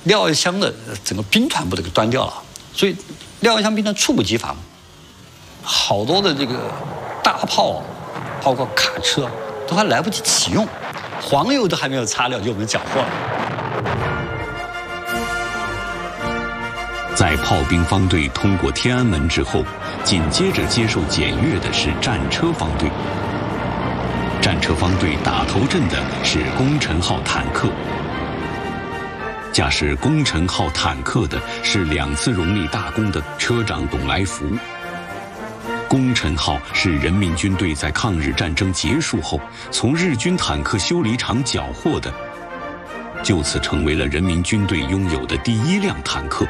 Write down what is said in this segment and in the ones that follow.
廖耀湘的整个兵团部都给端掉了，所以廖耀湘兵团猝不及防，好多的这个大炮，包括卡车，都还来不及启用，黄油都还没有擦掉就被缴获了。 在炮兵方队通过天安门之后，紧接着接受检阅的是战车方队。战车方队打头阵的是功臣号坦克。驾驶功臣号坦克的是2次荣立大功的车长董来福。功臣号是人民军队在抗日战争结束后从日军坦克修理厂缴获的，就此成为了人民军队拥有的第1辆坦克。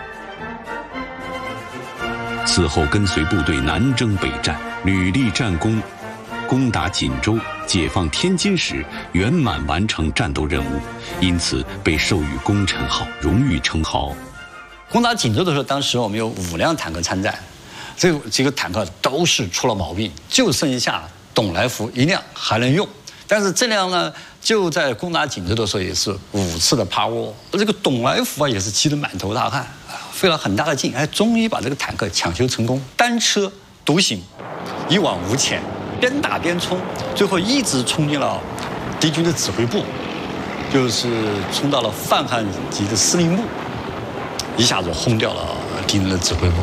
此后跟随部队南征北战，屡立战功，攻打锦州、解放天津时圆满完成战斗任务，因此被授予功臣号荣誉称号。 攻打锦州的时候，当时我们有5辆坦克参战，这几个坦克都是出了毛病，就剩下董来福1辆还能用。但是这辆呢，就在攻打锦州的时候也是5次的趴窝。这个董来福啊，也是气得满头大汗，费了很大的劲，终于把这个坦克抢修成功，单车独行，一往无前，边打边冲，最后一直冲进了敌军的指挥部，就是冲到了范汉级的司令部，一下子轰掉了敌人的指挥部。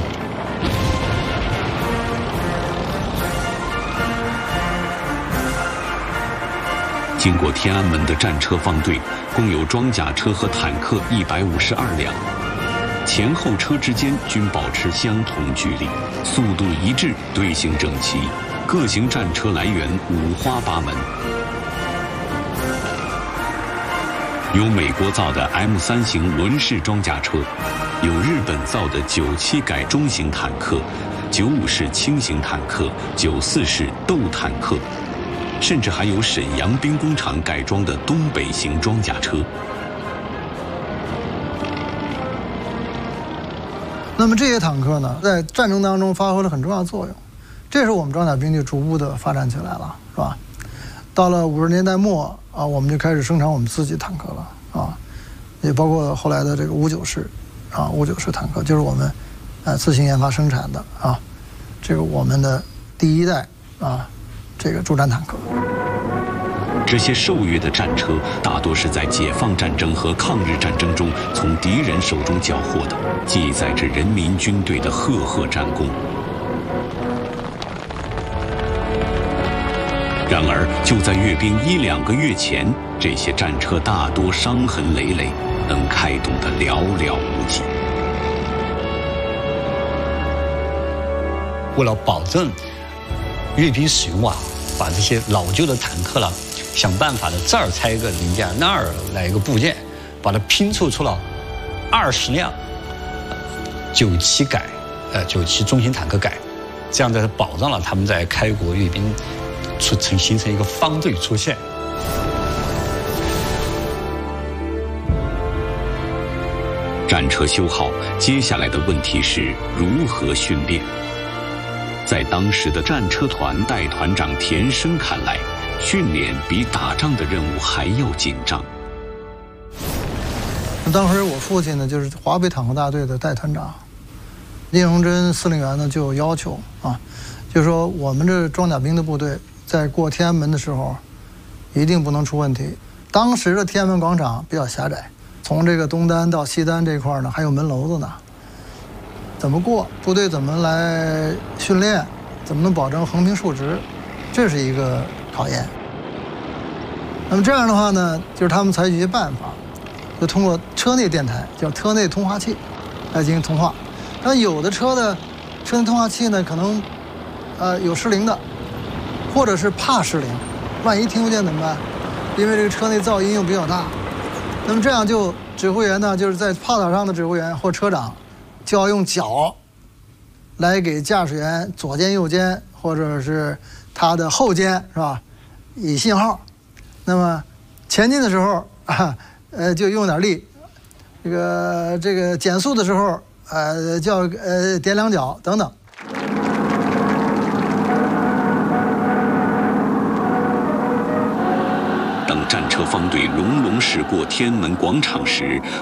经过天安门的战车方队，共有装甲车和坦克152辆，前后车之间均保持相同距离，速度一致，队形整齐。各型战车来源五花八门，有美国造的 M3型轮式装甲车，有日本造的97改中型坦克、95式轻型坦克、94式斗坦克。甚至还有沈阳兵工厂改装的东北型装甲车。 那么这些坦克呢，在战争当中发挥了很重要的作用，这时候我们装甲兵就逐步的发展起来了，是吧？到了50年代末啊，我们就开始生产我们自己坦克了啊，也包括后来的这个59式啊，59式坦克就是我们自行研发生产的啊，这个我们的第1代啊。这个主战坦克， 这些受阅的战车大多是在解放战争和抗日战争中从敌人手中缴获的，记载着人民军队的赫赫战功。然而，就在阅兵1-2个月前，这些战车大多伤痕累累，能开动的寥寥无几。 为了保证阅兵使用啊，把这些老旧的坦克了，想办法的这儿拆一个零件，那儿来一个部件，把它拼凑出了20辆97改97中型坦克改，这样才保障了他们在开国阅兵形成一个方队出现。 战车修好，接下来的问题是如何训练。在当时的战车团代团长田生看来，训练比打仗的任务还要紧张。 当时我父亲呢，就是华北坦克大队的代团长，聂荣臻司令员呢就有要求啊，就是说我们这装甲兵的部队在过天安门的时候，一定不能出问题。当时的天安门广场比较狭窄，从这个东单到西单这块呢，还有门楼子呢。怎么过？部队怎么来训练？怎么能保证横平竖直？这是一个考验。那么这样的话呢，就是他们采取一些办法，就通过车内电台，叫车内通话器，来进行通话。但有的车的车内通话器呢，可能有失灵的，或者是怕失灵，万一听不见怎么办？因为这个车内噪音又比较大。那么这样就指挥员呢，就是在炮塔上的指挥员或车长，就要用脚来给驾驶员左肩右肩或者是他的后肩，是吧？以信号。那么前进的时候就用点力，这个减速的时候叫点两脚等等。 当战车方队隆隆驶过天安门广场时，